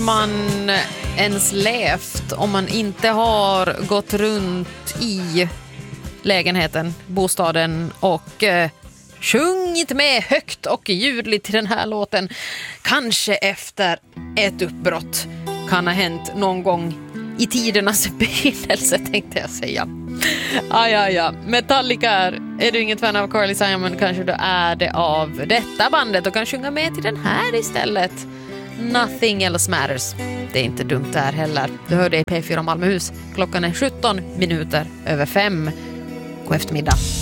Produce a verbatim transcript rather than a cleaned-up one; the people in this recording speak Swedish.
Man ens levt om man inte har gått runt i lägenheten, bostaden och eh, sjungit med högt och ljudligt till den här låten. Kanske efter ett uppbrott kan ha hänt någon gång i tidernas begynnelse, tänkte jag säga. Ah, ja, ja. Metallica är, är du inget fan av Carly Simon, kanske du är det av detta bandet och kan sjunga med till den här istället. Nothing else matters. Det är inte dumt där heller. Du hör det i P fyra Malmöhus. Klockan är sjutton minuter över fem. God eftermiddag.